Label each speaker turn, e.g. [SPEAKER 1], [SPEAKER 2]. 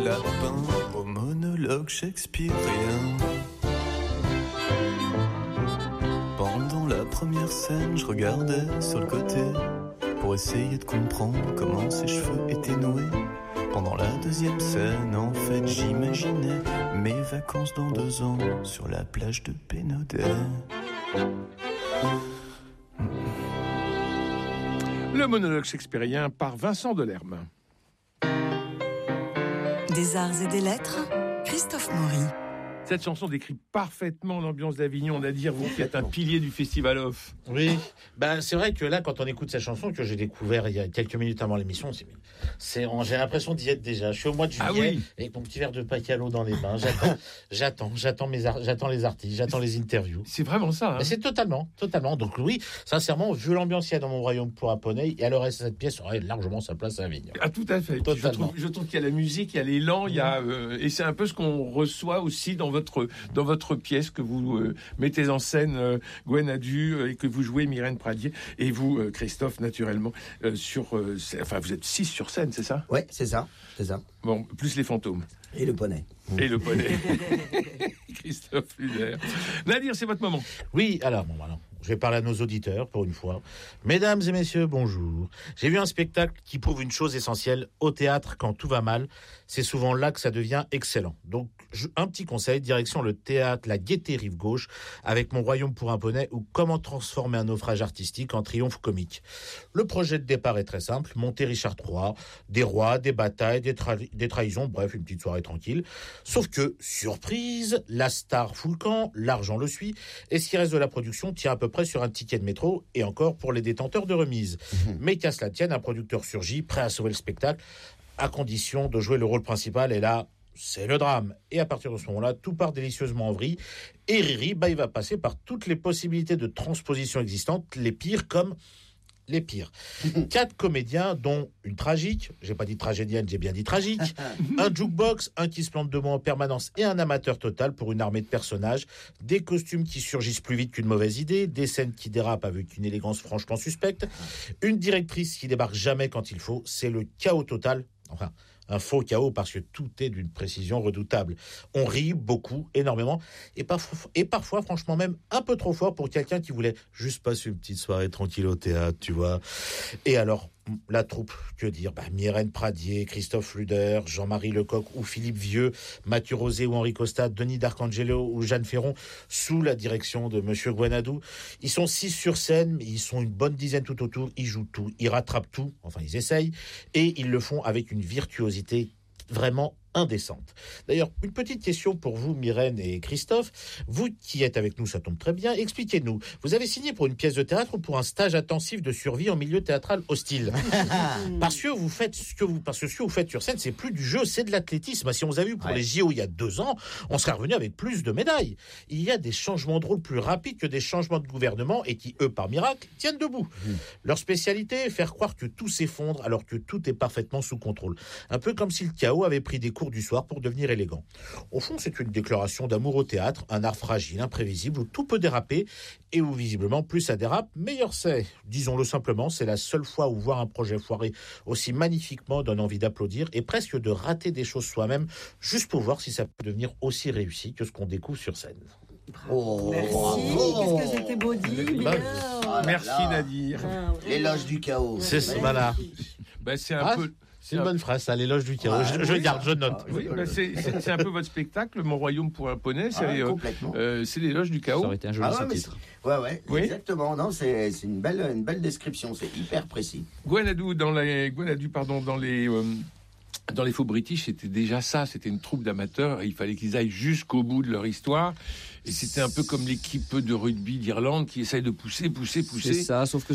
[SPEAKER 1] lapin au monologue shakespearien. Pendant la première scène, je regardais sur le côté pour essayer de comprendre comment ses cheveux étaient noués. Pendant la deuxième scène, en fait, j'imaginais mes vacances dans 2 ans sur la plage de Pénodet.
[SPEAKER 2] Le monologue shakespearien par Vincent Delerme.
[SPEAKER 3] Des arts et des lettres, Christophe Maury.
[SPEAKER 2] Cette chanson décrit parfaitement l'ambiance d'Avignon, on a dire, vous qui êtes un pilier du Festival Off.
[SPEAKER 4] Oui, c'est vrai que là, quand on écoute cette chanson que j'ai découvert il y a quelques minutes avant l'émission, j'ai l'impression d'y être déjà. Je suis au mois de juillet avec mon petit verre de Pacalo dans les mains. J'attends les artistes, j'attends les interviews.
[SPEAKER 2] C'est vraiment ça. Hein.
[SPEAKER 4] Mais c'est totalement. Donc oui, sincèrement, vu l'ambiance qu'il y a dans Mon Royaume pour un poney, et à le reste de cette pièce aurait largement sa place à Avignon.
[SPEAKER 2] Ah, tout à fait. Je trouve qu'il y a la musique, il y a l'élan, il y a et c'est un peu ce qu'on reçoit aussi dans votre pièce que vous mettez en scène, Gwen Adu, et que vous jouez Myrène Pradier, et vous, Christophe, naturellement, vous êtes 6 sur scène, c'est ça ?
[SPEAKER 5] Ouais, c'est ça.
[SPEAKER 2] Bon, plus les fantômes.
[SPEAKER 5] Et le poney.
[SPEAKER 2] Christophe Luder. Nadir, c'est votre moment.
[SPEAKER 4] Oui, alors, je vais parler à nos auditeurs, pour une fois. Mesdames et messieurs, bonjour. J'ai vu un spectacle qui prouve une chose essentielle. Au théâtre, quand tout va mal, c'est souvent là que ça devient excellent. Donc, un petit conseil, direction le théâtre La Gaîté Rive Gauche, avec Mon Royaume pour un poney, ou Comment transformer un naufrage artistique en triomphe comique. Le projet de départ est très simple. Monter Richard III, des rois, des batailles, des trahisons, bref, une petite soirée tranquille. Sauf que, surprise, la star fout le camp, l'argent le suit, et ce qui reste de la production tient à peu près sur un ticket de métro, et encore pour les détenteurs de remise. Mais qu'à cela tienne, un producteur surgit, prêt à sauver le spectacle, à condition de jouer le rôle principal, et là, c'est le drame. Et à partir de ce moment-là, tout part délicieusement en vrille, et Riri, il va passer par toutes les possibilités de transposition existantes, les pires comme les pires. 4 comédiens, dont une tragique, j'ai pas dit tragédienne, j'ai bien dit tragique, un jukebox, un qui se plante de mots en permanence et un amateur total pour une armée de personnages, des costumes qui surgissent plus vite qu'une mauvaise idée, des scènes qui dérapent avec une élégance franchement suspecte, une directrice qui débarque jamais quand il faut, c'est le chaos total. Enfin, un faux chaos parce que tout est d'une précision redoutable. On rit beaucoup, énormément, et parfois, franchement, même un peu trop fort pour quelqu'un qui voulait juste passer une petite soirée tranquille au théâtre, tu vois. Et alors, la troupe, que dire ? Myrène Pradier, Christophe Luder, Jean-Marie Lecoq ou Philippe Vieux, Mathieu Rosé ou Henri Costa, Denis D'Arcangelo ou Jeanne Ferron, sous la direction de Monsieur Gwen Adu. Ils sont 6 sur scène, mais ils sont une bonne dizaine tout autour, ils jouent tout, ils rattrapent tout, enfin ils essayent, et ils le font avec une virtuosité vraiment indécente. D'ailleurs, une petite question pour vous, Myrène et Christophe. Vous qui êtes avec nous, ça tombe très bien. Expliquez-nous. Vous avez signé pour une pièce de théâtre ou pour un stage intensif de survie en milieu théâtral hostile ? Parce que vous faites ce que vous faites sur scène, c'est plus du jeu, c'est de l'athlétisme. Si on vous a vu pour les JO il y a 2 ans, on serait revenu avec plus de médailles. Il y a des changements de rôle plus rapides que des changements de gouvernement et qui, eux, par miracle, tiennent debout. Leur spécialité, faire croire que tout s'effondre alors que tout est parfaitement sous contrôle. Un peu comme si le chaos avait pris des cours du soir pour devenir élégant. Au fond, c'est une déclaration d'amour au théâtre, un art fragile, imprévisible, où tout peut déraper, et où visiblement, plus ça dérape, meilleur c'est. Disons-le simplement, c'est la seule fois où voir un projet foiré aussi magnifiquement donne envie d'applaudir, et presque de rater des choses soi-même, juste pour voir si ça peut devenir aussi réussi que ce qu'on découvre sur scène.
[SPEAKER 6] Merci, qu'est-ce que c'était beau dit.
[SPEAKER 2] Merci Nadir.
[SPEAKER 5] L'éloge du chaos.
[SPEAKER 4] C'est ça, voilà.
[SPEAKER 2] C'est un peu...
[SPEAKER 4] C'est une bonne phrase, ça, l'éloge du chaos. Je garde, je note.
[SPEAKER 2] Oui, c'est un peu votre spectacle, Mon Royaume pour un poney. C'est l'éloge du chaos.
[SPEAKER 7] Ça aurait été un joli sous-titre.
[SPEAKER 5] Oui, exactement. Non, c'est une belle description. C'est hyper précis.
[SPEAKER 2] Gwen Adu, dans les faux British, c'était déjà ça. C'était une troupe d'amateurs. Il fallait qu'ils aillent jusqu'au bout de leur histoire. Et c'était un peu comme l'équipe de rugby d'Irlande qui essaye de pousser.
[SPEAKER 7] C'est ça, sauf que